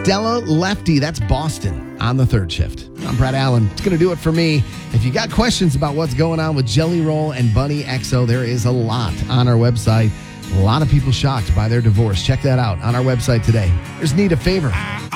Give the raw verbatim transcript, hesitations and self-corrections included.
Stella Lefty, that's Boston on the third shift. I'm Brad Allen. It's going to do it for me. If you got questions about what's going on with Jelly Roll and Bunny X O, there is a lot on our website. A lot of people shocked by their divorce. Check that out on our website today. There's Need a Favor.